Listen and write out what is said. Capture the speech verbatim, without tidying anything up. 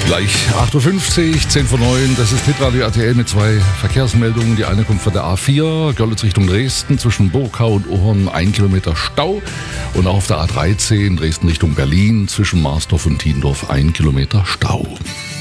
Gleich acht Uhr fünfzig, zehn vor neun, das ist Hitradio R T L mit zwei Verkehrsmeldungen. Die eine kommt von der A vier, Görlitz Richtung Dresden, zwischen Burgkau und Ohorn ein Kilometer Stau. Und auch auf der A dreizehn, Dresden Richtung Berlin, zwischen Marsdorf und Tiendorf ein Kilometer Stau.